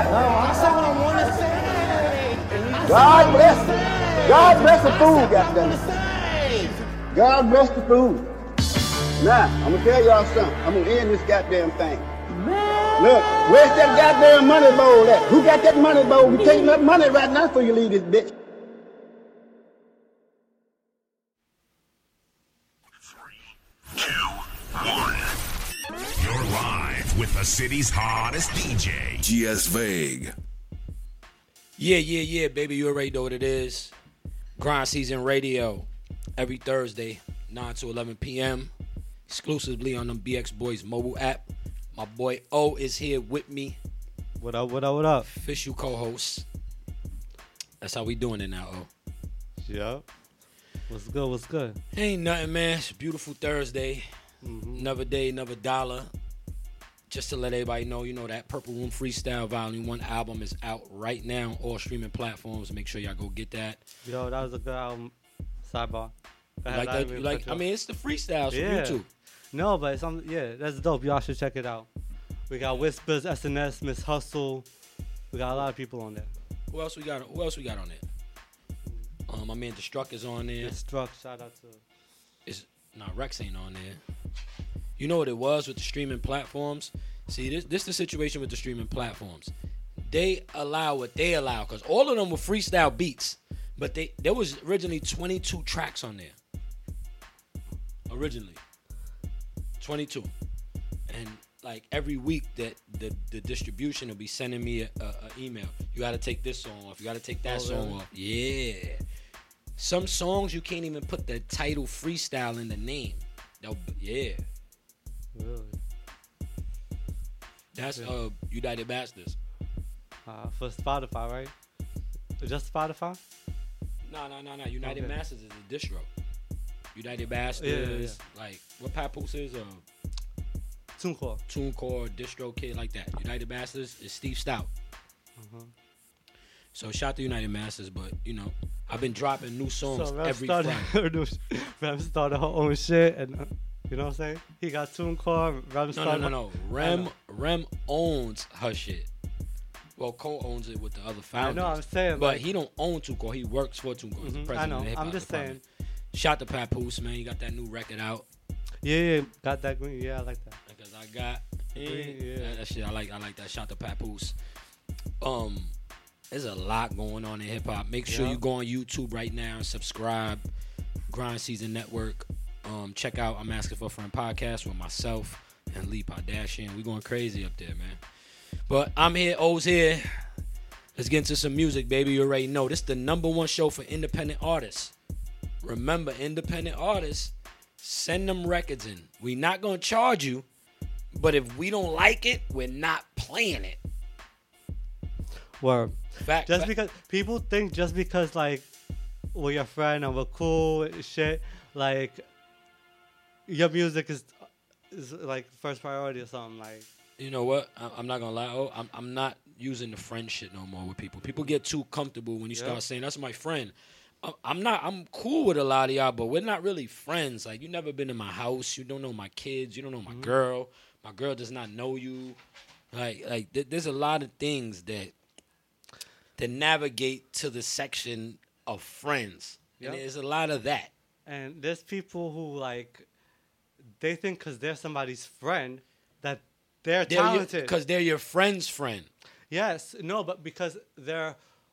That's all I want to say. God bless. God bless the food, goddamn. God bless the food. Now, I'm gonna tell y'all something. I'm gonna end this goddamn thing. Look, where's that goddamn money bowl at? Who got that money bowl? You taking that money right now before you leave this bitch. 3, 2, 1. You're live with the city's hottest DJ, GS Vague. Yeah, baby. You already know what it is. Grind Season Radio every Thursday, 9 to 11 p.m. exclusively on the BX Boys mobile app. My boy O is here with me. What up? Official co-host. That's how we doing it now, O. Yup. What's good? Ain't nothing, man. It's a beautiful Thursday. Mm-hmm. Another day, another dollar. Just to let everybody know, you know that Purple Room Freestyle Volume 1 album is out right now on all streaming platforms. Make sure y'all go get that. Yo, that was a good album. Sidebar. I mean, it's the freestyles from YouTube. No, but that's dope. Y'all should check it out. We got Whispers, SNS, Miss Hustle. We got a lot of people on there. Who else we got on there? My man Destruct is on there. Destruct, shout out to. Rex ain't on there. You know what it was with the streaming platforms? See, this the situation with the streaming platforms. They allow what they allow because all of them were freestyle beats, but there was originally 22 tracks on there. Originally, 22, and like every week that the distribution will be sending me a email. You got to take this song off. You got to take that song off. Yeah. Some songs you can't even put the title freestyle in the name. Yeah. Really? That's United Masters. For Spotify, right? Just Spotify? No. United Masters is a distro. United Masters, like what Papoose is, TuneCore, Distro Kid, like that. United Masters is Steve Stout. So shout to United Masters, but you know I've been dropping new songs every Friday. Rem started her own shit, and you know what I'm saying? He got TuneCore. No. Rem owns her shit. Well, co-owns it with the other founders. I know, I'm saying, but he don't own TuneCore. He works for TuneCore. He's the president I know. of the hip-hop I'm just department. saying. Shout to Papoose, man. You got that new record out. Yeah, got that green. Yeah, I like that. Because I got yeah. That shit. I like that. Shout to Papoose. There's a lot going on in hip hop. Make sure you go on YouTube right now and subscribe. Grind Season Network. Check out I'm Asking for a Friend podcast with myself and Lee Pardashian. We going crazy up there, man. But I'm here. O's here. Let's get into some music, baby. You already know this is the #1 show for independent artists. Remember, independent artists, send them records in. We not going to charge you, but if we don't like it, we're not playing it. Word. Fact. Because people think just because, like, we're your friend and we're cool and shit, like, your music is like, first priority or something, like. You know what? I'm not going to lie. I'm not using the friend shit no more with people. People get too comfortable when you start saying, that's my friend. I'm cool with a lot of y'all, but we're not really friends. Like, you never been in my house. You don't know my kids. You don't know my girl. My girl does not know you. Like there's a lot of things that navigate to the section of friends. Yep. And there's a lot of that. And there's people who, like, they think because they're somebody's friend that they're talented. Because they're your friend's friend. Yes. No, but because they're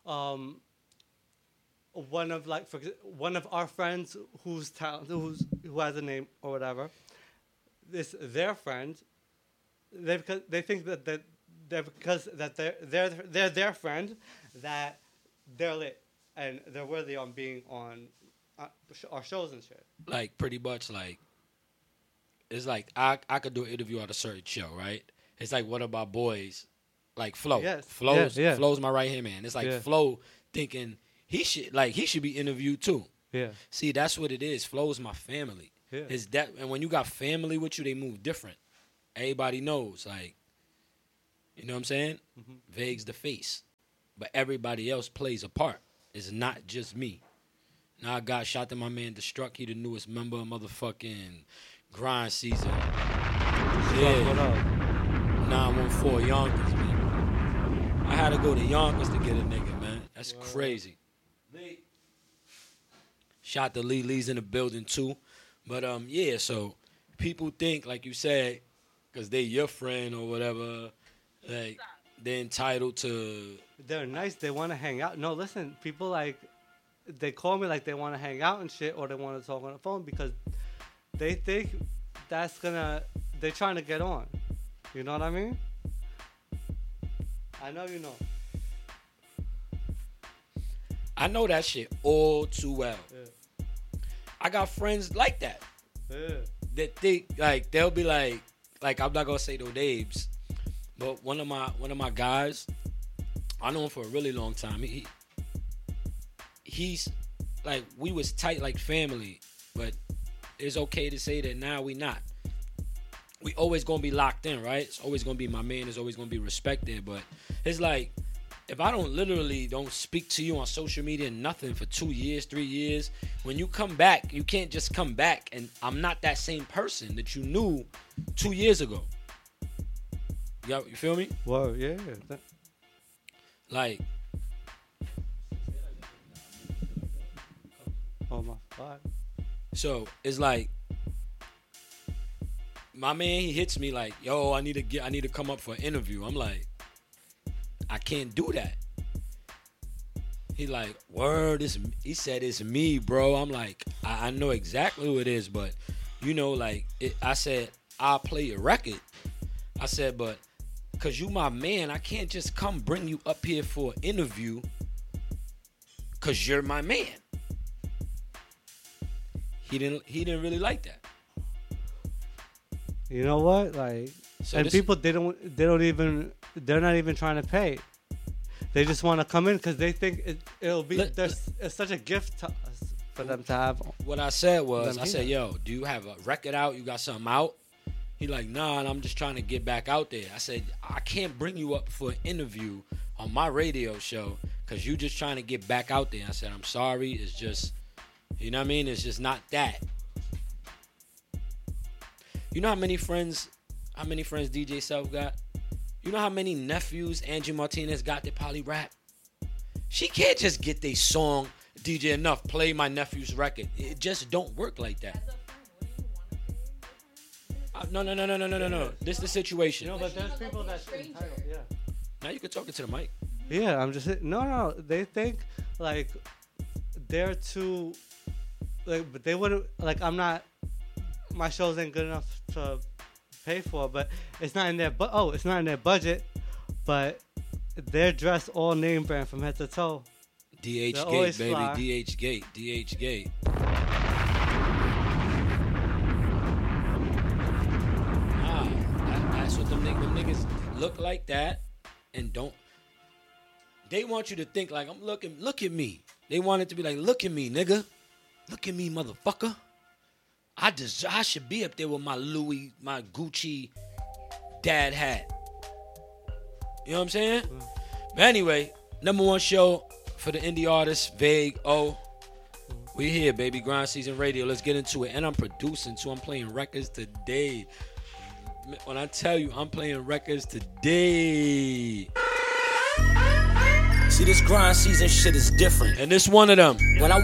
one of our friends who's talented, who has a name or whatever, this their friend. They think that they're their friend, that they're lit and they're worthy on being on our shows and shit. Like, pretty much, like, it's like I could do an interview on a certain show, right? It's like one of my boys, like Flo. Yes. Flow's my right hand man. It's like Flo thinking he should be interviewed too. Yeah. See, that's what it is. Flo's my family. Yeah. It's that, and when you got family with you, they move different. Everybody knows, like, you know what I'm saying? Mm-hmm. Vague's the face, but everybody else plays a part. It's not just me. Now I got shot to my man Destruct. He the newest member of motherfucking Grind Season. What up? 914 Yonkers, man. I had to go to Yonkers to get a nigga, man. That's crazy. Lee. Shout to Lee. Lee's in the building too. But yeah, so people think, like you said, because they your friend or whatever, like they're entitled to. They're nice. They want to hang out. No, listen, people like, they call me like they want to hang out and shit, or they want to talk on the phone because they think that's gonna. They're trying to get on. You know what I mean? I know you know. I know that shit all too well. Yeah. I got friends like that. Yeah. That think like they'll be like I'm not gonna say no names, but one of my guys, I know him for a really long time. He's like, we was tight like family, but it's okay to say that now we not. We always gonna be locked in, right? It's always gonna be my man. It's always gonna be respected, but it's like, if I don't speak to you on social media, nothing for 2 years, 3 years, when you come back, you can't just come back and I'm not that same person that you knew 2 years ago. You feel me? Well, yeah. Like, Oh my God. so it's like, my man, he hits me like, yo, I need to come up for an interview. I'm like, I can't do that. He like, word, he said it's me, bro. I'm like, I know exactly who it is, but you know, like, I said, I'll play your record. I said, but because you my man, I can't just come bring you up here for an interview because you're my man. He didn't really like that. You know what? Like, So and people, they're not even trying to pay. They just want to come in because they think it'll be, it's such a gift to us for them to have. What I said was, them I said, here. yo, do you have a record out? You got something out? He like, nah, and I'm just trying to get back out there. I said, I can't bring you up for an interview on my radio show because you just trying to get back out there. I said, I'm sorry. It's just, you know what I mean? It's just not that. You know how many friends DJ Self got? You know how many nephews Angie Martinez got that probably rap? She can't just get their song, DJ Enough, play my nephew's record. It just don't work like that. No. This is the situation. No, but there's people that's entitled. Yeah. Now you can talk into the mic. Yeah, I'm just no. They think like they're too, like, but they wouldn't, like, I'm not. My shows ain't good enough to pay for, but it's not in their it's not in their budget, but they're dressed all name brand from head to toe. DH They're Gate, always baby. fly. DH Gate. Nah, that's what them niggas look like that and don't. They want you to think like, look at me. They want it to be like, look at me, nigga. Look at me, motherfucker. I should be up there with my Louis, my Gucci dad hat. You know what I'm saying? But anyway, #1 show for the indie artist, Vague O. We here, baby. Grind Season Radio. Let's get into it. And I'm producing too. I'm playing records today. When I tell you I'm playing records today. See, this grind season shit is different. And this one of them. When I